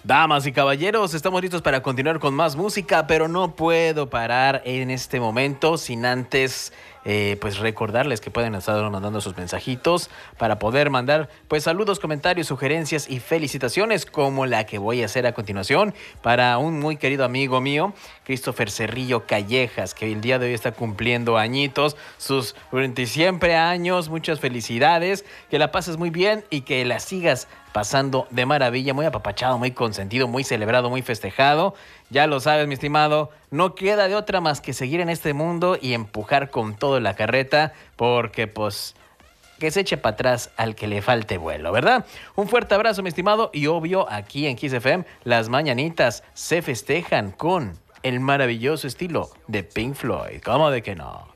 Damas y caballeros, estamos listos para continuar con más música, pero no puedo parar en este momento sin antes pues recordarles que pueden estar mandando sus mensajitos para poder mandar pues saludos, comentarios, sugerencias y felicitaciones como la que voy a hacer a continuación para un muy querido amigo mío, Christopher Cerrillo Callejas, que el día de hoy está cumpliendo añitos, sus 27 años. Muchas felicidades, que la pases muy bien y que la sigas pasando de maravilla, muy apapachado, muy consentido, muy celebrado, muy festejado. Ya lo sabes, mi estimado, no queda de otra más que seguir en este mundo y empujar con todo la carreta, porque pues que se eche para atrás al que le falte vuelo, ¿verdad? Un fuerte abrazo, mi estimado, y obvio, aquí en Kiss FM, las mañanitas se festejan con el maravilloso estilo de Pink Floyd. ¿Cómo de que no?